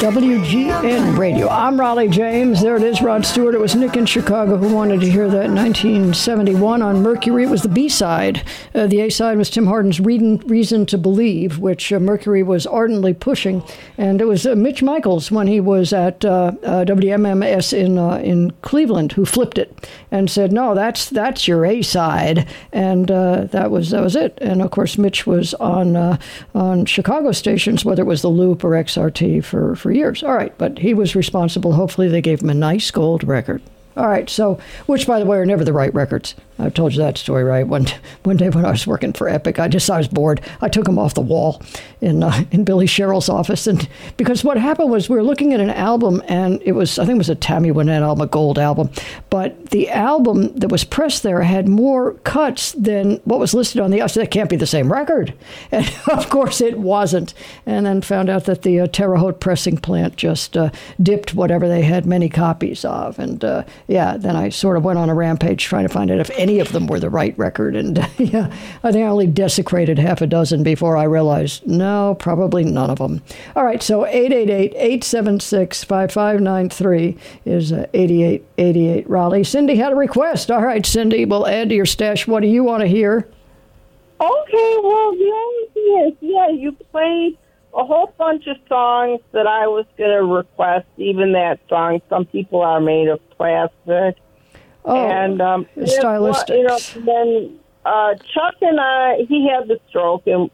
WGN Radio. I'm Raleigh James. There it is, Rod Stewart. It was Nick in Chicago who wanted to hear that in 1971 on Mercury. It was the B-side. The A-side was Tim Hardin's Reason to Believe, which Mercury was ardently pushing. And it was Mitch Michaels, when he was at WMMS in Cleveland, who flipped it and said, no, that's your A-side. And that was it. And, of course, Mitch was on Chicago stations, whether it was the Loop or XRT, for years. All right, but he was responsible. Hopefully they gave him a nice gold record. All right, so, which, by the way, are never the right records. I've told you that story, right? One day when I was working for Epic, I was bored. I took them off the wall in Billy Sherrill's office. And because what happened was we were looking at an album, and I think it was a Tammy Wynette album, a gold album. But the album that was pressed there had more cuts than what was listed on the album. So that can't be the same record. And, of course, it wasn't. And then found out that the Terre Haute pressing plant just dipped whatever they had many copies of. And, then I sort of went on a rampage trying to find out if any of them were the right record. And I think I only desecrated half a dozen before I realized, no, probably none of them. All right, so 888-876-5593 is 8888 Raleigh. Cindy had a request. All right, Cindy, we'll add to your stash. What do you want to hear? Okay, well, the only thing is, you played a whole bunch of songs that I was going to request, even that song, Some People Are Made of Plastic. Oh, and stylistic. Then Chuck and I, he had the stroke, and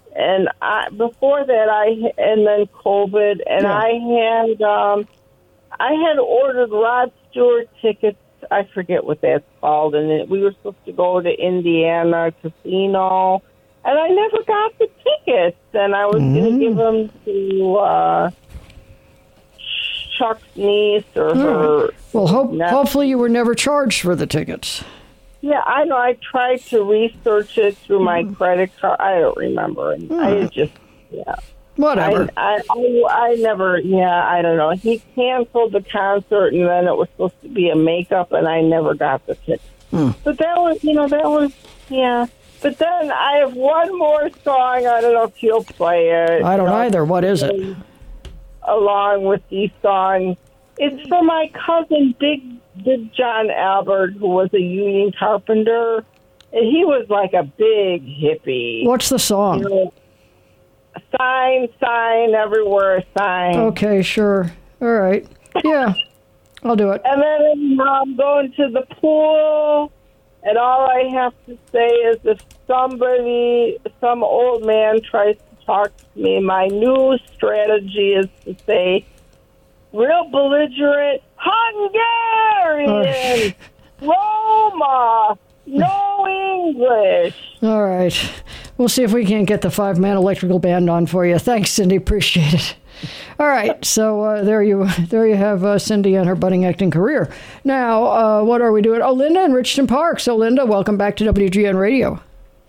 before that, and then COVID, and yeah. I had ordered Rod Stewart tickets. I forget what that's called, and we were supposed to go to Indiana Casino. And I never got the tickets, and I was going to give them to Chuck's niece or her. Well, hopefully you were never charged for the tickets. Yeah, I know. I tried to research it through my credit card. I don't remember. I just, Whatever. I never, I don't know. He canceled the concert, and then it was supposed to be a makeup, and I never got the tickets. But that was. But then I have one more song. I don't know if you'll play it. I don't either. What is it? Along with these songs. It's for my cousin, Big John Albert, who was a union carpenter. And he was like a big hippie. What's the song? Sign, everywhere, sign. Okay, sure. All right. Yeah, I'll do it. And then I'm going to the pool. And all I have to say is if some old man tries to talk to me, my new strategy is to say, real belligerent, Hungarian, Roma, no English. All right. We'll see if we can't get the 5-man electrical band on for you. Thanks, Cindy. Appreciate it. All right, so there you have Cindy and her budding acting career. Now, what are we doing? Oh, Linda in Richton Park. So, Linda, welcome back to WGN Radio.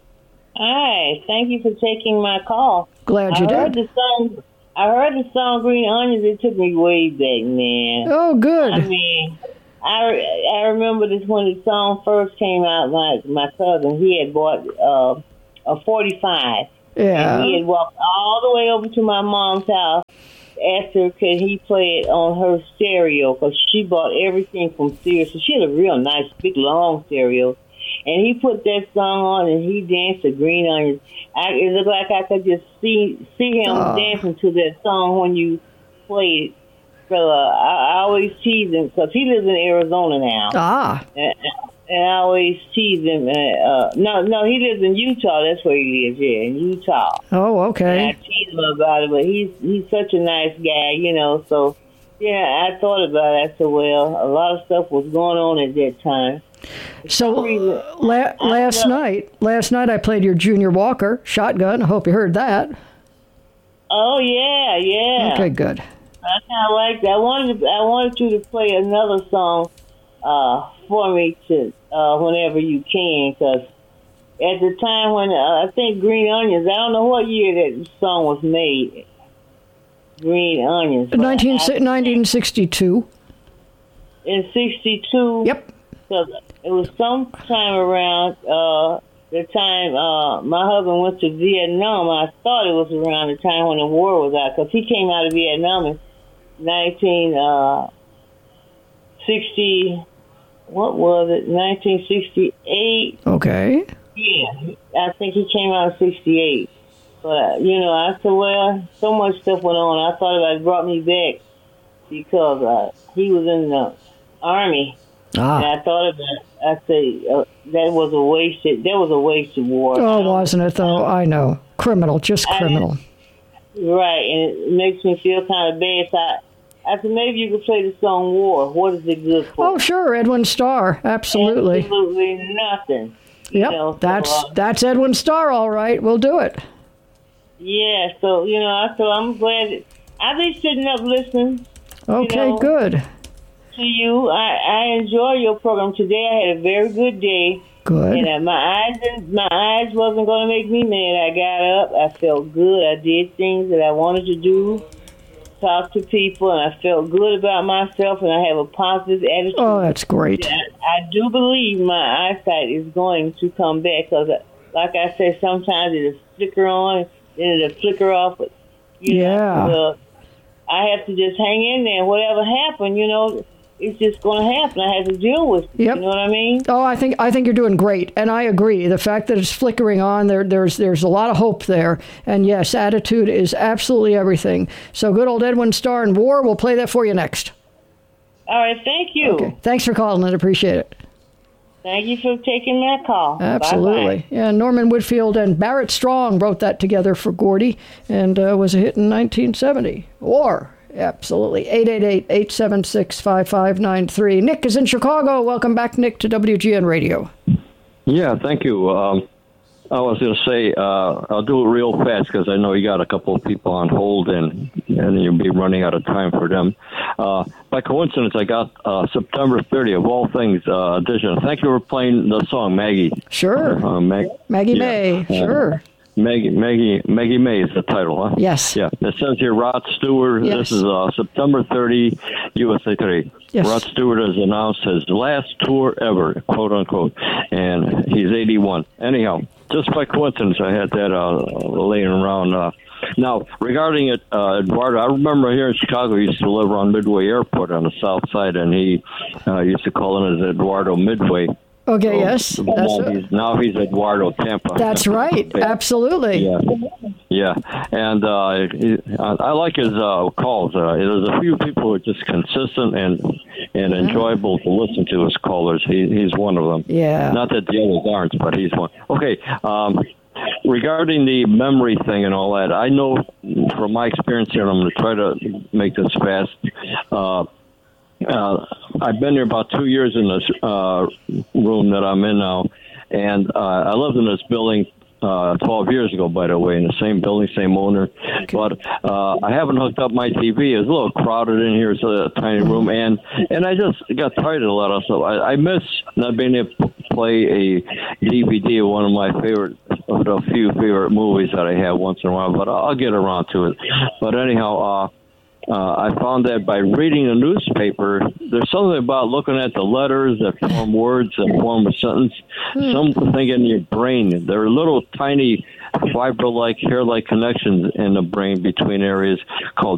Hi, thank you for taking my call. Glad you did. I heard the song Green Onions. It took me way back, man. Oh, good. I mean, I remember this when the song first came out. My cousin, he had bought a 45. Yeah. And he had walked all the way over to my mom's house, asked her could he play it on her stereo, because she bought everything from Sears. So she had a real nice, big, long stereo. And he put that song on, and he danced to Green Onions. It looked like I could just see him dancing to that song when you played it. So I always tease him, because he lives in Arizona now. And I always tease him. No, he lives in Utah. That's where he lives, in Utah. Oh, okay. And I tease him about it, but he's such a nice guy, So, I thought about it. I said, well, a lot of stuff was going on at that time. So last night I played your Junior Walker, Shotgun. I hope you heard that. Oh, yeah. Okay, good. I kind of like that. I wanted you to play another song for me to whenever you can, because at the time when I think Green Onions, I don't know what year that song was made. Green Onions. 1962. In 62? Yep. So it was sometime around the time my husband went to Vietnam. I thought it was around the time when the war was out, because he came out of Vietnam in 1960. What was it? 1968. Okay. Yeah, I think he came out in 68. But, I said, well, so much stuff went on. I thought it brought me back because he was in the Army. And I thought about it. I say that was a wasted war. Oh, wasn't it, though? I know. Criminal, just criminal. Right, and it makes me feel kind of bad. So I said, maybe you could play the song War. What is it good for? Oh, sure, Edwin Starr. Absolutely. Absolutely nothing. Yep, that's Edwin Starr, all right. We'll do it. Yeah, so, I'm glad. I've been sitting up listening. Okay, good. To you. I enjoy your program today. I had a very good day. Good. And my eyes wasn't going to make me mad. I got up. I felt good. I did things that I wanted to do. Talk to people, and I felt good about myself, and I have a positive attitude. Oh, that's great. I do believe my eyesight is going to come back because, like I said, sometimes it'll flicker on, then it'll flicker off. But, I have to just hang in there. Whatever happened, it's just going to happen. I have to deal with it. Yep. You know what I mean? Oh, I think you're doing great, and I agree. The fact that it's flickering on, there's a lot of hope there, and yes, attitude is absolutely everything. So good old Edwin Starr and War. We'll play that for you next. All right, thank you. Okay, thanks for calling. I appreciate it. Thank you for taking my call. Absolutely. Bye-bye. Yeah, Norman Whitfield and Barrett Strong wrote that together for Gordy, and was a hit in 1970. War. Absolutely. 888-876-5593. Nick is in Chicago. Welcome back, Nick, to WGN Radio. Yeah, thank you. I was going to say, I'll do it real fast because I know you got a couple of people on hold and you'll be running out of time for them. By coincidence, I got September 30th, of all things, edition. Thank you for playing the song, Maggie. Sure. Maggie May, sure. Maggie May is the title, huh? Yes. Yeah. It says here, Rod Stewart. Yes. This is September 30, USA Today. Yes. Rod Stewart has announced his last tour ever, quote unquote, and he's 81. Anyhow, just by coincidence, I had that laying around. Now, regarding it, Eduardo, I remember here in Chicago, he used to live around Midway Airport on the south side, and he used to call it as Eduardo Midway. Okay, yes. Now he's Eduardo Tampa. That's right. Absolutely. Yeah. And I like his calls. There's a few people who are just consistent and enjoyable to listen to as callers. He's one of them. Yeah. Not that the others aren't, but he's one. Okay. Regarding the memory thing and all that, I know from my experience here, and I'm going to try to make this fast. I've been here about 2 years in this room that I'm in now, and I lived in this building 12 years ago, by the way, in the same building, same owner. But I haven't hooked up my TV. It's a little crowded in here. It's a tiny room, and I just got tired of a lot of stuff. I miss not being able to play a DVD of one of my favorite, of the few favorite movies that I have once in a while, but I'll get around to it. But anyhow, I found that by reading the newspaper, there's something about looking at the letters that form words that form a sentence. Something in your brain. There are little tiny fiber-like, hair-like connections in the brain between areas called